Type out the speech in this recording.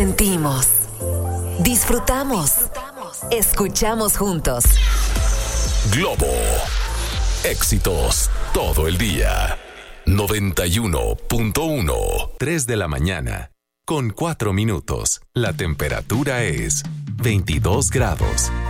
Sentimos, disfrutamos, escuchamos juntos. Globo. Éxitos todo el día. 91.1. 3 de la mañana. Con 4 minutos. La temperatura es 22 grados.